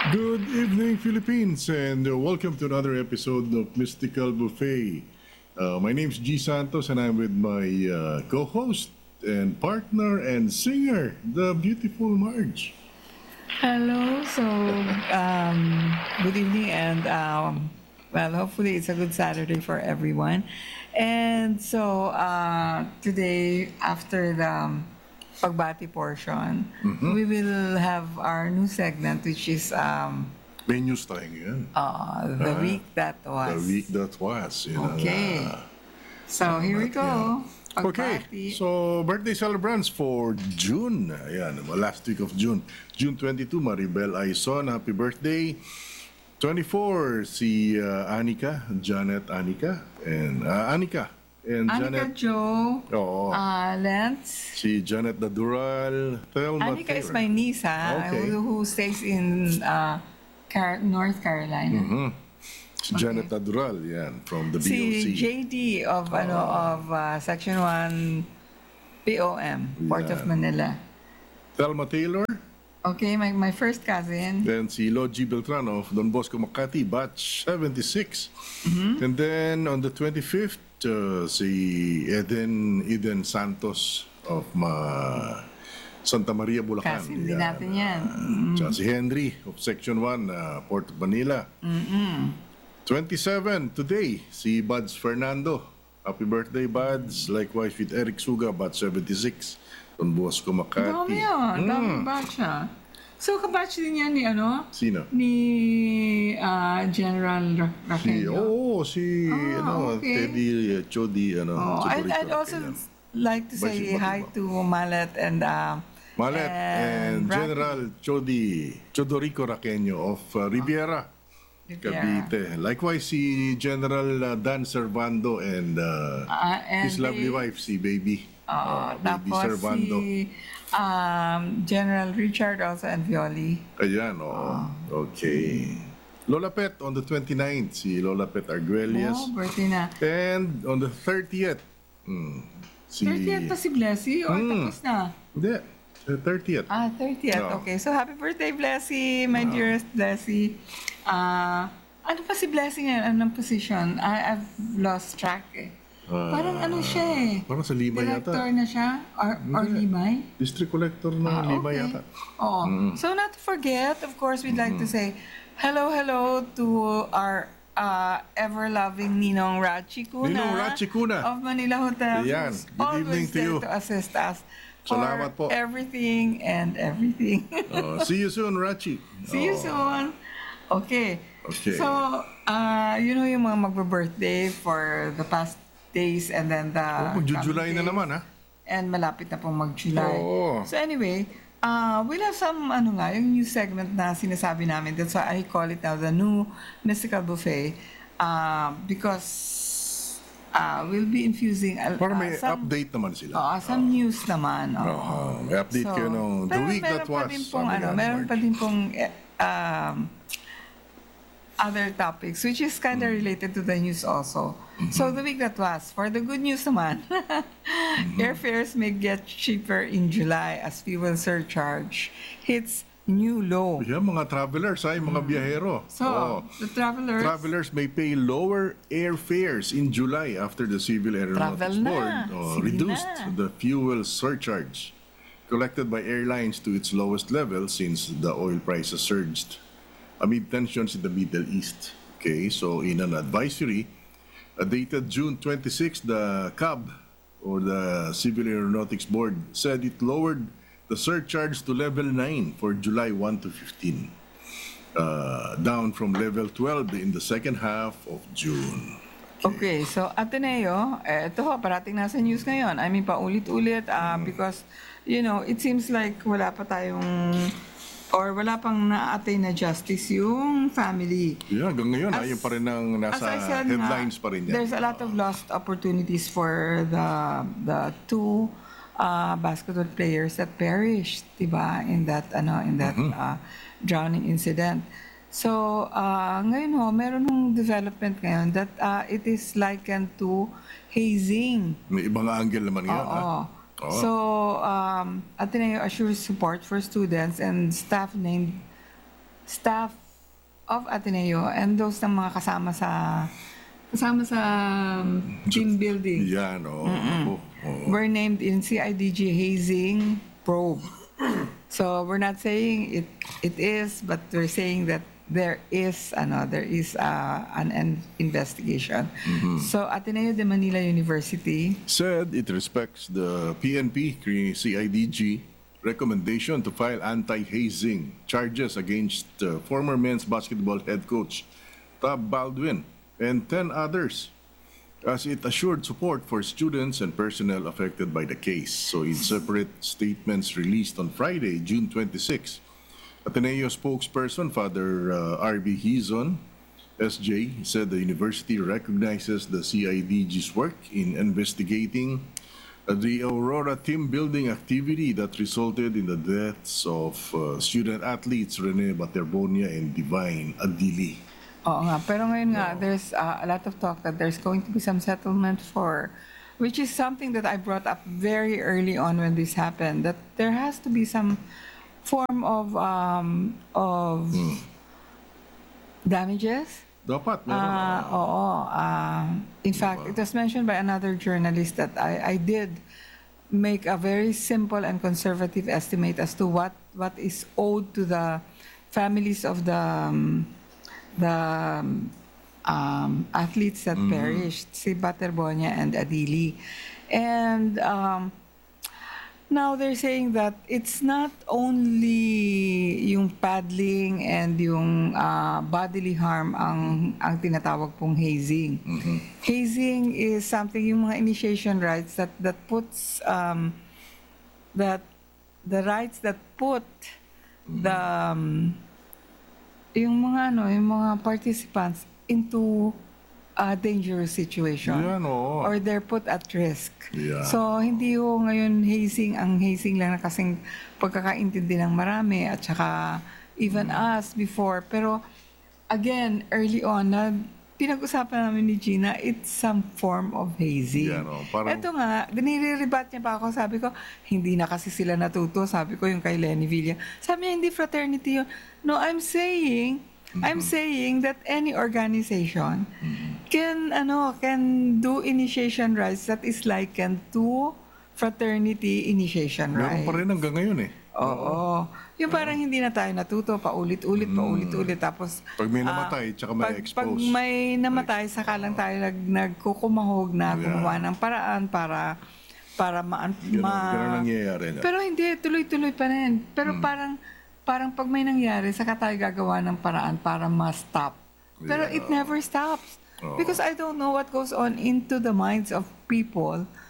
Good evening, Philippines, and welcome to another episode of Mystical Buffet. My name's G Santos, and I'm with my co-host and partner and singer, the beautiful Marge. Hello. Good evening, and well, hopefully it's a good Saturday for everyone. And today, after the pagbati portion, we will have our new segment, which is May news tayo ngayon. the week that The was. week that was. Okay. So here we go. Okay, Pagbati. so birthday celebrants for June. Ayan, last week of June. June 22, Maribel Aison, happy birthday. 24, si Janet Anika. And Anika. And Anika Janet. Joe, Oo. Lance. Si Janet Dadural. Thelma Anika is Taylor. my niece, Okay. who stays in North Carolina. Si Janet Dadural, yan, from the Si BOC. JD of Section 1 POM, Port of Yeah. Manila. Thelma Taylor. Okay, my first cousin. Then si Logie Beltran of Don Bosco Makati, batch 76. Mm-hmm. And then on the 25th, si Eden Santos of Santa Maria, Bulacan. Cousin din natin yan. Tsaka si Henry of Section 1, Port of Manila. 27, today, si Buds Fernando. Happy birthday, Buds. Likewise with Eric Suga, batch 76. Don Bosco Makati. Dami yun. Dami batch ah. So, kabatch din yan ni Sino? General Raquel. Si okay. Teddy Chodi, I'd also like to say Vice hi Iba. to Malet and Malet and Rafi. General Chodorico Raqueño of Riviera, Riviera. Cavite. Likewise, si General Dan Servando and And his lovely they- wife, si Baby. Baby Tapos Servando. si General Richard also and Violi. Ayan, Okay. Lola Pet on the 29th, si Lola Pet Arguelles. Oh, birthday na. And on the 30th, si... 30th pa si Blessy or tapos na? Hindi, the 30th. 30th. No. Okay, so happy birthday, Blessy, my dearest Blessy. Ano pa si Blessy ngayon? Anong position? I've lost track eh. Parang ano siya eh. Parang sa Limay Director yata. na siya? Or Limay? District Collector na Limay yata. Oo. So not to forget, of course, we'd like to say hello to our ever-loving Ninong Rachi Kuna. Ninong Rachi Kuna. Of Manila Hotel. Ayan. who's Good evening always to there you. to assist us. Salamat po. For everything and everything. See you soon, Rachi. See you soon. Okay. Okay. So, yung mga magbe-birthday for the past days and then the Mag-July na coming naman, days. ha? And malapit na pong mag-July. Oo. So anyway, we'll have some, yung new segment na sinasabi namin. That's why I call it now the new Mystical Buffet. Because we'll be infusing Para may some, update naman sila. some news naman. May update kayo nung the week that was. Meron pa din pong other topics, which is kind of related to the news also. So the week that was, for the good news naman, airfares may get cheaper in July as fuel surcharge hits new low. Yeah, mga travelers, mga biyahero. So, the Travelers may pay lower airfares in July after the Civil Aeronautics Travel na. Board Sige reduced na. the fuel surcharge collected by airlines to its lowest level since the oil prices surged amid tensions in the Middle East. Okay, so in an advisory dated June 26, the CAB, or the Civil Aeronautics Board, said it lowered the surcharge to level 9 for July 1 to 15, down from level 12 in the second half of June. Okay, so Ateneo, ito ho, parating nasa news ngayon. I mean, paulit-ulit because, it seems like wala pang na-attain na justice yung family. Yeah, hanggang ngayon, As- yun pa rin ang As nasa I said headlines nga, pa rin yan. there's a lot of lost opportunities for the two basketball players that perished, diba, in that drowning incident. So, ngayon meron ng development ngayon that it is likened to hazing. May ibang angle naman yun, ha? Oo. So, Ateneo assures support for students and staff named staff of Ateneo and those ng mga kasama sa team building Yan, ako. were named in CIDG hazing probe. So we're not saying it is, but we're saying that there is an investigation. So Ateneo de Manila University Said it respects the PNP, CIDG, recommendation to file anti-hazing charges against former men's basketball head coach Tab Baldwin and 10 others, as it assured support for students and personnel affected by the case. So in separate statements released on Friday, June 26, Ateneo spokesperson Father R.B. Hizon, SJ, said the university recognizes the CIDG's work in investigating the Aurora team building activity that resulted in the deaths of student athletes Rene Baterbonia and Divine Adili. Oo nga, pero ngayon nga, there's a lot of talk that there's going to be some settlement which is something that I brought up very early on when this happened, that there has to be some form of damages. Dapat meron. Oo. In fact, it was mentioned by another journalist that I did make a very simple and conservative estimate as to what is owed to the families of the athletes that perished, si Baterbonia and Adili. And now they're saying that it's not only yung paddling and yung bodily harm ang tinatawag pong hazing. Hazing is something, yung mga initiation rites that puts that the rights that put the yung mga participants into a dangerous situation. Yan, oo. Or they're put at risk. Yeah. So, hindi ho ngayon ang hazing lang na kasing pagkakaintindi ng marami at saka even us before. Pero, again, early on, pinag-usapan namin ni Gina, it's some form of hazing. Yan, parang- Ito nga, nire-rebat niya pa ako, sabi ko, hindi na kasi sila natuto, sabi ko yung kay Lenny Villa. Sabi niya, hindi fraternity yun. No, I'm saying that any organization can do initiation rites that is likened to fraternity initiation Meron rites. pa rin hanggang ngayon eh. Oo. Yung parang hindi na tayo natuto, paulit-ulit, tapos... Pag may namatay, tsaka may expose. Pag may namatay, saka lang tayo nagkukumahog na gumawa ng paraan para Ganun nangyayari na. Pero hindi, tuloy-tuloy pa rin. Pero parang pag may nangyari, saka tayo gagawa ng paraan para ma-stop. Pero it never stops. Because I don't know what goes on into the minds of people